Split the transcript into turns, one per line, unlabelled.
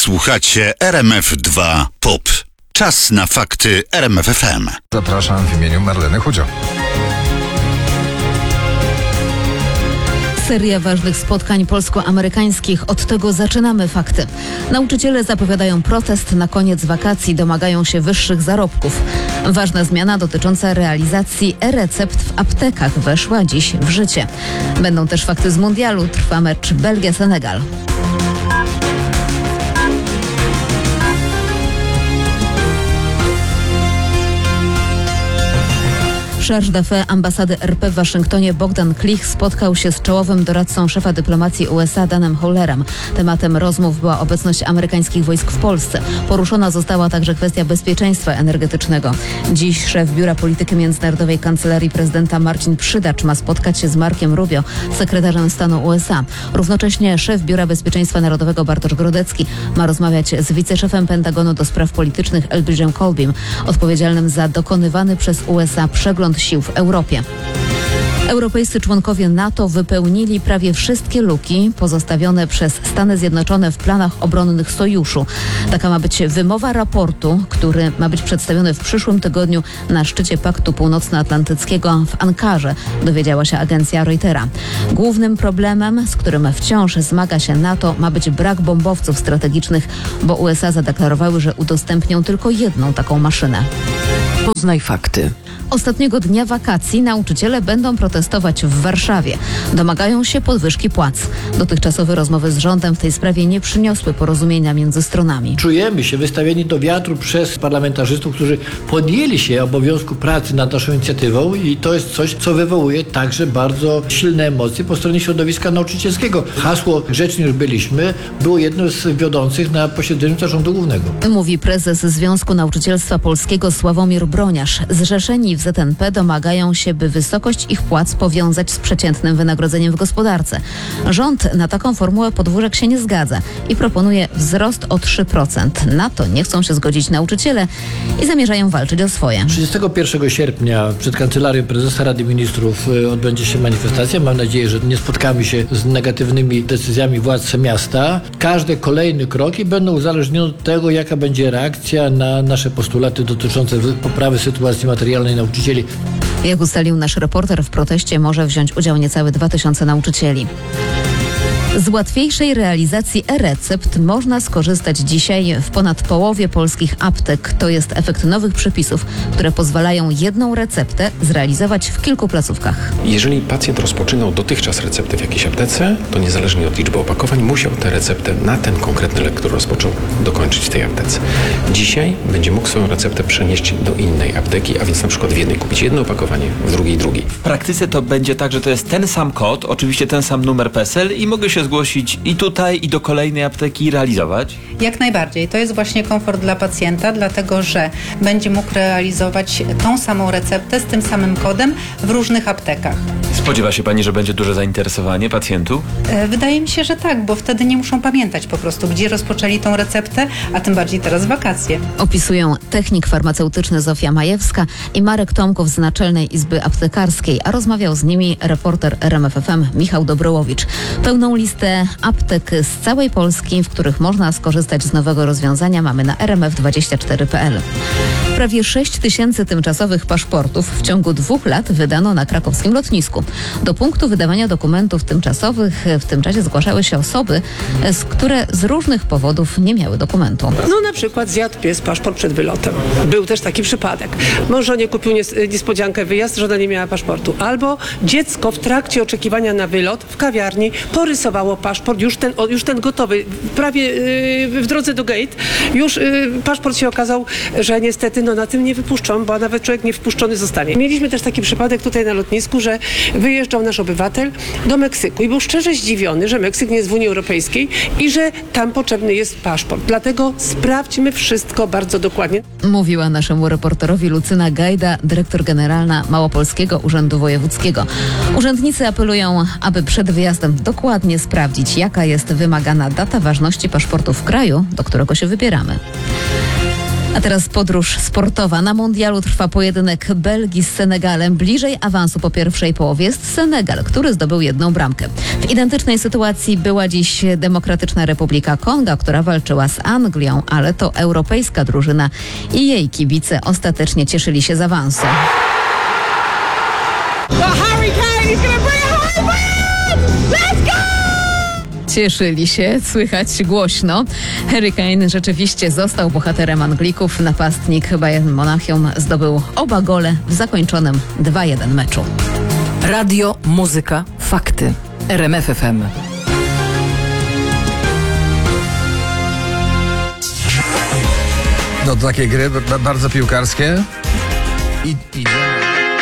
Słuchacie RMF2 POP. Czas na fakty RMF FM.
Zapraszam w imieniu Marleny Chudzio.
Seria ważnych spotkań polsko-amerykańskich. Od tego zaczynamy fakty. Nauczyciele zapowiadają protest na koniec wakacji, domagają się wyższych zarobków. Ważna zmiana dotycząca realizacji e-recept w aptekach weszła dziś w życie. Będą też fakty z mundialu. Trwa mecz Belgia-Senegal. Charge d'affaires ambasady RP w Waszyngtonie Bogdan Klich spotkał się z czołowym doradcą szefa dyplomacji USA Danem Howlerem. Tematem rozmów była obecność amerykańskich wojsk w Polsce. Poruszona została także kwestia bezpieczeństwa energetycznego. Dziś szef Biura Polityki Międzynarodowej Kancelarii Prezydenta Marcin Przydacz ma spotkać się z Markiem Rubio, sekretarzem stanu USA. Równocześnie szef Biura Bezpieczeństwa Narodowego Bartosz Grodecki ma rozmawiać z wiceszefem Pentagonu do spraw politycznych Elbridge'em Colbym, odpowiedzialnym za dokonywany przez USA przegląd sił w Europie. Europejscy członkowie NATO wypełnili prawie wszystkie luki pozostawione przez Stany Zjednoczone w planach obronnych sojuszu. Taka ma być wymowa raportu, który ma być przedstawiony w przyszłym tygodniu na szczycie Paktu Północnoatlantyckiego w Ankarze, dowiedziała się agencja Reutera. Głównym problemem, z którym wciąż zmaga się NATO, ma być brak bombowców strategicznych, bo USA zadeklarowały, że udostępnią tylko jedną taką maszynę.
Poznaj fakty.
Ostatniego dnia wakacji nauczyciele będą protestować w Warszawie. Domagają się podwyżki płac. Dotychczasowe rozmowy z rządem w tej sprawie nie przyniosły porozumienia między stronami.
Czujemy się wystawieni do wiatru przez parlamentarzystów, którzy podjęli się obowiązku pracy nad naszą inicjatywą i to jest coś, co wywołuje także bardzo silne emocje po stronie środowiska nauczycielskiego. Hasło „Grzeczni już byliśmy” było jedno z wiodących na posiedzeniu Zarządu Głównego.
Mówi prezes Związku Nauczycielstwa Polskiego Sławomir Broniarz. Zrzeszeni w ZNP domagają się, by wysokość ich płac powiązać z przeciętnym wynagrodzeniem w gospodarce. Rząd na taką formułę podwórzek się nie zgadza i proponuje wzrost o 3%. Na to nie chcą się zgodzić nauczyciele i zamierzają walczyć o swoje.
31 sierpnia przed Kancelarią Prezesa Rady Ministrów odbędzie się manifestacja. Mam nadzieję, że nie spotkamy się z negatywnymi decyzjami władz miasta. Każde kolejne kroki będą uzależnione od tego, jaka będzie reakcja na nasze postulaty dotyczące poprawy sytuacji materialnej nauczycieli.
Jak ustalił nasz reporter, w proteście może wziąć udział niecałe 2000 nauczycieli. Z łatwiejszej realizacji e-recept można skorzystać dzisiaj w ponad połowie polskich aptek. To jest efekt nowych przepisów, które pozwalają jedną receptę zrealizować w kilku placówkach.
Jeżeli pacjent rozpoczynał dotychczas receptę w jakiejś aptece, to niezależnie od liczby opakowań musiał tę receptę na ten konkretny lek, który rozpoczął, dokończyć w tej aptece. Dzisiaj będzie mógł swoją receptę przenieść do innej apteki, a więc na przykład w jednej kupić jedno opakowanie, w drugiej drugie.
W praktyce to będzie tak, że to jest ten sam kod, oczywiście ten sam numer PESEL i mogę się zgłosić i tutaj, i do kolejnej apteki i realizować?
Jak najbardziej. To jest właśnie komfort dla pacjenta, dlatego że będzie mógł realizować tą samą receptę z tym samym kodem w różnych aptekach.
Spodziewa się pani, że będzie duże zainteresowanie pacjentów?
Wydaje mi się, że tak, bo wtedy nie muszą pamiętać po prostu, gdzie rozpoczęli tą receptę, a tym bardziej teraz wakacje.
Opisują technik farmaceutyczny Zofia Majewska i Marek Tomków z Naczelnej Izby Aptekarskiej, a rozmawiał z nimi reporter RMF FM Michał Dobrołowicz. Pełną listę aptek z całej Polski, w których można skorzystać z nowego rozwiązania, mamy na rmf24.pl. Prawie 6 000 tymczasowych paszportów w ciągu 2 lat wydano na krakowskim lotnisku. Do punktu wydawania dokumentów tymczasowych w tym czasie zgłaszały się osoby, które z różnych powodów nie miały dokumentu.
No na przykład zjadł pies paszport przed wylotem. Był też taki przypadek. Mąż żonie kupił niespodziankę wyjazd, żona nie miała paszportu. Albo dziecko w trakcie oczekiwania na wylot w kawiarni porysowało paszport, już ten gotowy, prawie w drodze do gate. Już paszport się okazał, że niestety na tym nie wypuszczą, bo nawet człowiek nie wpuszczony zostanie. Mieliśmy też taki przypadek tutaj na lotnisku, że wyjeżdżał nasz obywatel do Meksyku i był szczerze zdziwiony, że Meksyk nie jest w Unii Europejskiej i że tam potrzebny jest paszport. Dlatego sprawdźmy wszystko bardzo dokładnie.
Mówiła naszemu reporterowi Lucyna Gajda, dyrektor generalna Małopolskiego Urzędu Wojewódzkiego. Urzędnicy apelują, aby przed wyjazdem dokładnie sprawdzić, jaka jest wymagana data ważności paszportu w kraju, do którego się wybieramy. A teraz podróż sportowa. Na mundialu trwa pojedynek Belgii z Senegalem. Bliżej awansu po pierwszej połowie jest Senegal, który zdobył 1 bramkę. W identycznej sytuacji była dziś Demokratyczna Republika Konga, która walczyła z Anglią, ale to europejska drużyna i jej kibice ostatecznie cieszyli się z awansu. Cieszyli się, słychać głośno. Harry Kane rzeczywiście został bohaterem Anglików. Napastnik Bayern Monachium zdobył oba gole w zakończonym 2-1 meczu.
Radio, muzyka, fakty. RMF FM.
No to takie gry bardzo piłkarskie. I